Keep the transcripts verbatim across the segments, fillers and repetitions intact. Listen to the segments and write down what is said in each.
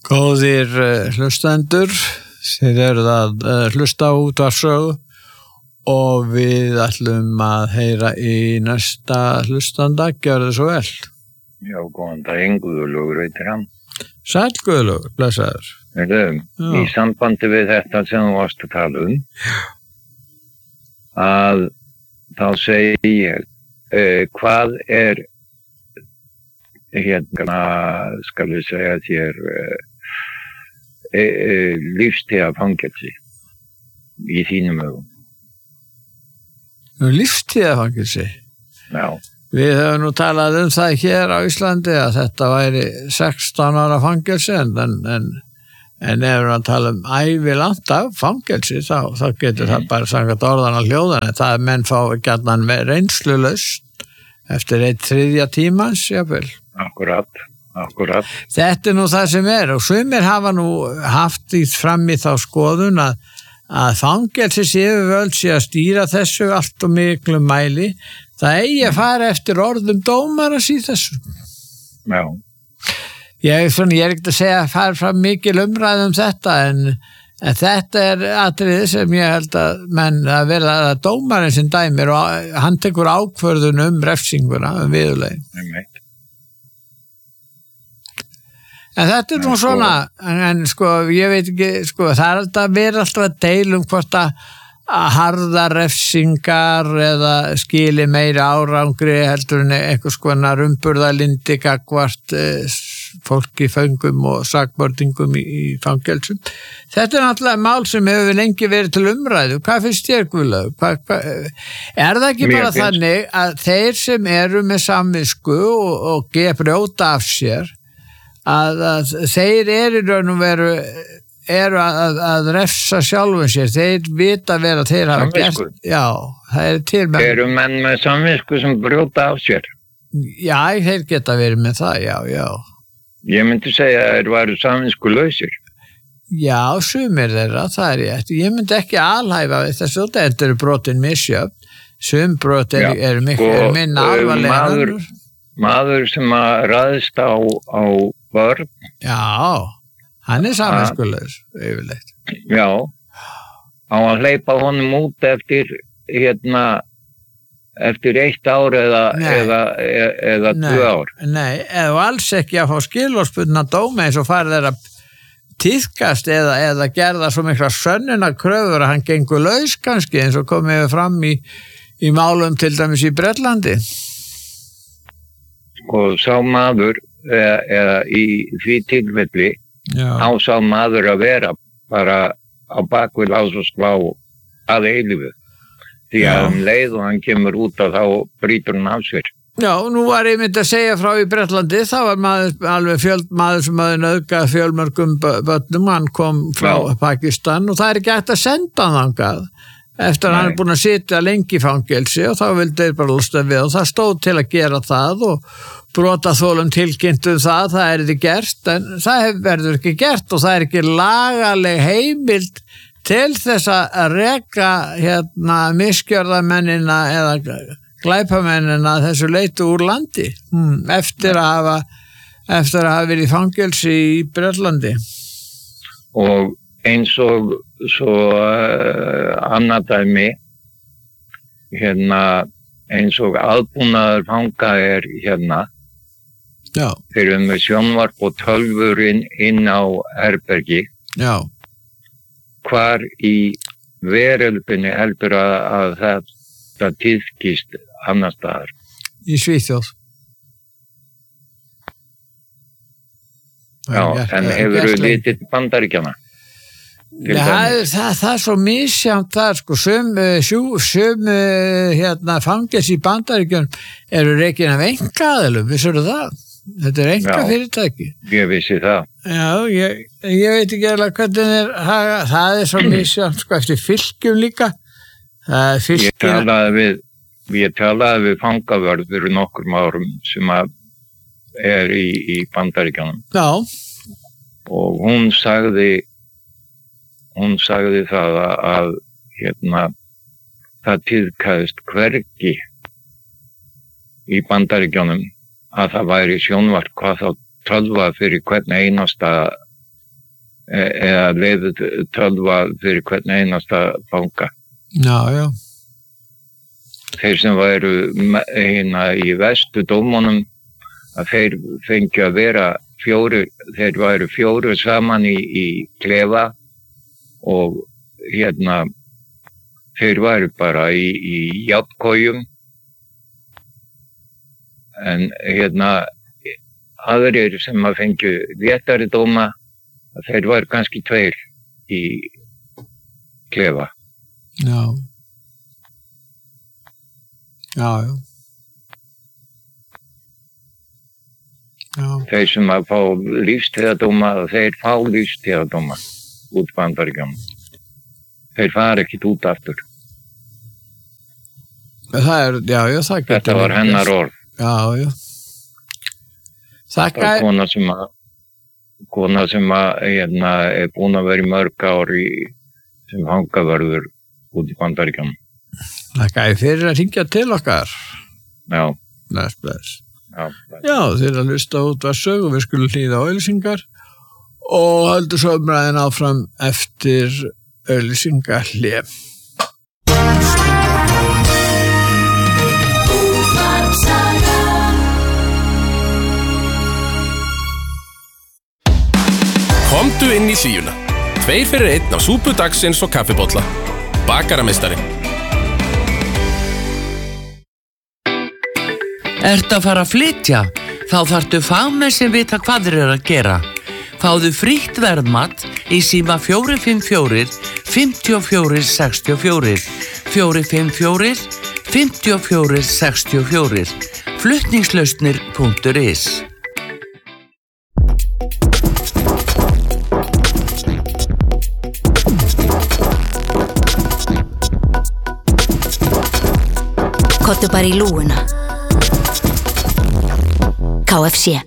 Góðir uh, hlustendur, þið eruð að uh, hlusta á útvarpssögu og við ætlum að heyra í næsta hlustanda, gjörðu svo vel. Já, góðan daginn, Guðlaugur heitir hann. Sæll Guðlaugur, blessaður. Erðu, í sambandi við þetta sem þú varst að tala um, að þá segi ég, uh, hvað er hérna, skal við segja þér, uh, e, e, lífstíða fangelsi í þínum ögum. Lífstíða fangelsi? Já. Við höfum nú talað um það hér á Íslandi að þetta væri sextán ára fangelsi en, en, en, en ef við að tala um ævilangt af fangelsi þá, þá getur mm. það bara samkvæmt orðan að hljóðan en það er menn fá gjarnan reynslulaust eftir eitt þriðja tímans, jafnvel. Akkurat, akkurat. Þetta er nú það sem er og sumir hafa nú haft í fram í þá skoðun að, að fangelsis yfirvöld sé að stýra þessu allt og miklu mæli. Það eigi að fara eftir orðum dómaras í þessu. Já. Ég, svona, ég er ekki að segja að fara fram mikil umræð um þetta en, en þetta er atriði sem ég held að menn að vera að dómarinn sem dæmir og hann tekur ákvörðun um refsinguna, um viðurlegin. Nei. En þetta er nú svona, en, en sko, ég veit ekki, sko, það er alltaf verið alltaf að deila um hvort að, að harða refsingar eða skili meiri árangri heldur en eitthvað skoðanar umburðalindi gagvart eh, fólki föngum og sakbortingum í, í fangelsum. Þetta er náttúrulega mál sem hefur lengi verið til umræðu. Hvað finnst þér, Guðlaug? Hva, hva, er það ekki bara þannig að þeir sem eru með samvisku og, og gefa brjóta af sér Að, að þeir eru raun og veru eru að, að refsa sjálfum sér, þeir vita vera að þeir hafa gert, já, það er til með eru menn með samvisku sem brjóta af sér já, þeir geta verið með það, já, já ég myndi segja að þeir varu samvisku lausir já, sumir þeirra, það er ég ég myndi ekki alhæfa þessu, þetta eru brotin misjöfn, sum brot eru er miklu er minna alvarlega maður, maður sem að ræðst á, á börn. Já, hann er samviskulaus, yfirleitt. Já, á að hleypa honum út eftir, hérna, eftir eitt ár eða, eða, eða, eða tvö ár. Nei, eða alls ekki að fá skilorðsbundna dóma eins og farið þeirra tíðkast eða, eða gerða svo mikla sönnuna kröfur að hann gengur laus kannski eins og komið fram í, í málum til dæmis í Bretlandi. Og sá maður eða, eða í því tilfelli á sá maður að vera bara á bakvið lás og slá að eilífu því að um leið og hann kemur út og þá brýtur hann af sér. Já, nú var ég myndi að segja frá í Bretlandi, það var maður, alveg fjöld maður sem hafði nauðgað fjölmörgum börnum, hann kom frá Já. Pakistan og það er ekki hægt að senda hann þangað eftir að hann er búin að sitja lengi í fangelsi og þá vildi þeir bara lústa við og það stóð til að gera það og brotaþolum tilkynntu það, það er ekki gert en það verður ekki gert og það er ekki lagaleg heimild til þess að reka hérna misgjörðamennina eða glæpamennina þessu leitu úr landi hmm, eftir að hafa eftir að hafa verið í fangelsi í Bretlandi. Og eins og svo uh, annað dæmi hérna eins og aðbúnaður fanga er hérna Já. Þeir eru með sjónvarp og tölvur inn, inn á herbergi Já. Hvar í veröldinni heldur að, að þetta tíðkist annars staðar í Svíþjóð Já, en hefur þú litið Bandaríkjana? Það, það, það er svo misjafnt það, sko, sum, sum hérna, fangelsi í Bandaríkjunum eru rekin af einkaaðilum, vissirðu það? Þetta er enga fyrirtæki. Ég vissi það. Já, ég, ég veit ekki alveg hvernig er, það, það er svo misjafnt, sko, eftir fylgjum líka. Það er fylgjum. Ég talaði við, ég talaði við fangavörð fyrir nokkrum árum sem að er í, í Bandaríkjunum. Já. Og hún sagði hún sagði það að, að hérna, það tíðkaðist hvergi í Bandaríkjunum að það væri sjónvarp hvað þá tölva fyrir hvern einasta eða leifð tölva fyrir hvern einasta fanga. Já, já. Þeir sem væru hérna í vestu dómunum, að þeir fengju að vera fjóru, þeir væru fjóru saman í, í klefa og hérna þeir væru bara í, í járnkojum en hérna aðrir sem að fengju léttari dóma að þeir væru kannski tveir í klefa. Já. Já, já. Já. Þeir sem að fá lífstíðardóma, þeir fá lífstíðardóma út Bandaríkjunum. Þeir fara ekkert út aftur. Það er, já, já, það getur. Þetta var hennar orð. Já, já. Þakka. Það er kona sem að, kona sem að, hérna, er búin að vera í mörg ár í, sem hangavörður út í Bandaríkjunum. Þakka ég fyrir að hringja til okkar. Já. Bless, bless. Já, já, þeir að hlusta út að sög og við skulum hlýða á auglýsingar og heldur svo umræðin áfram eftir auglýsingahlé. Komdu inn í hlýjuna. Tveir fyrir einn af súpu dagsins og kaffibolla. Bakarameistari. Ertu að fara að flytja? Þá þarftu fagmenn sem vita hvað þeir eru að gera. Fáðu frítt verðmat í síma fjórir fimm fjórir, fimm fjórir sex fjórir, fjórir fimm fjórir, fimm fjórir sex fjórir, flutningslausnir punktur is. Kottu bara í lúuna. K F C.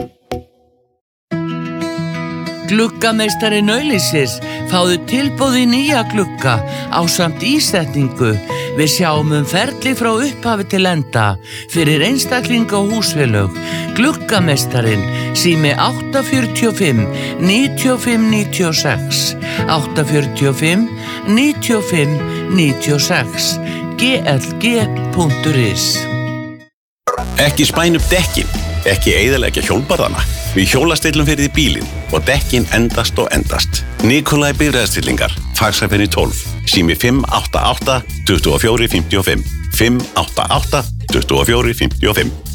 Gluggameistari Nauðlýsis, fáðu tilboð í nýja glugga ásamt ísetningu. Við sjáum um ferli frá upphafi til enda fyrir einstaklinga og húsfélög. Gluggameistarinn, sími átta fjögur fimm, níu fimm níu sex, átta fjögur fimm, níu fimm níu sex, g l g punktur is. Ekki spæn upp dekkin, ekki eyðileggja hjólbarðana. Við hjólastillum fyrir því bílinn og dekkin endast og endast. Nikolai bifreiðastillingar, Faxaferð tólf, sími fimm átta átta, tvö fjögur fimm fimm, fimm átta átta, tvö fjögur fimm fimm.